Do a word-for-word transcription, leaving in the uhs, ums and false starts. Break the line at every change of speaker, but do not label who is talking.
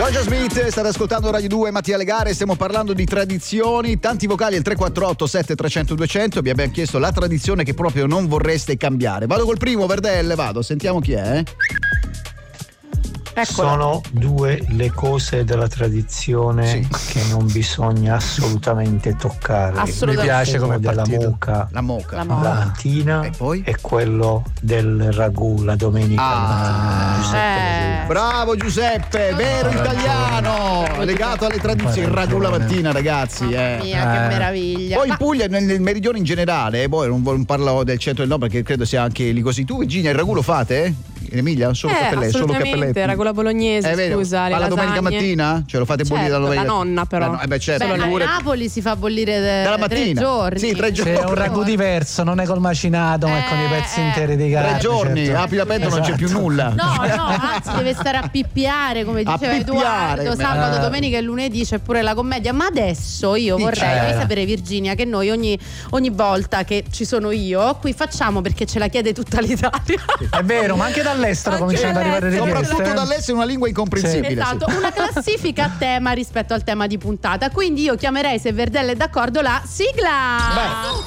Giorgia Smith, state ascoltando Radio due Mattia Legare, stiamo parlando di tradizioni, tanti vocali al tre quattro otto sette trecento duecento, vi abbiamo chiesto la tradizione che proprio non vorreste cambiare. Vado col primo, Verdelle, vado, sentiamo chi è. Eh?
Eccola. Sono due le cose della tradizione sì. che non bisogna assolutamente toccare.
Assolutamente.
Mi piace come della moca,
la moca
la, la mattina
e, poi?
e quello del ragù la domenica
ah,
mattina. Giuseppe
eh. Bravo Giuseppe, vero italiano, legato alle tradizioni, il ragù la mattina, ragazzi.
Mamma
eh.
mia, che meraviglia.
Poi
Ma...
in Puglia, nel, nel meridione in generale, poi non, non parlo del centro del nord perché credo sia anche lì così. Tu Virginia il ragù lo fate? In Emilia? Solo
eh,
cappelletti, solo cappelletti.
Ragù la bolognese,
eh,
scusa,
ma la domenica mattina? Cioè lo fate bollire
certo,
la domenica?
La nonna però.
La no, eh beh, certo.
Beh, a
pure...
Napoli si fa bollire de...
dalla mattina.
Tre giorni.
Sì, tre giorni.
C'è un ragù diverso, non è col macinato, ma è con i pezzi
eh,
interi di carne.
Tre giorni,
certo.
apri la pentola,
esatto.
non c'è più nulla.
No, no, anzi deve stare a pippiare, come diceva Edoardo, sabato, domenica e lunedì c'è pure la commedia. Ma adesso io vorrei
c'era.
sapere, Virginia, che noi ogni, ogni volta che ci sono io, qui facciamo perché ce la chiede tutta l'Italia.
È vero, ma anche dall'estero cominciano ad arrivare le richieste.
Soprattutto dall'estero è una lingua incomprensibile.
Esatto,
sì.
una classifica a tema rispetto al tema di puntata. Quindi io chiamerei, se Verdelle è d'accordo, la sigla.
Beh.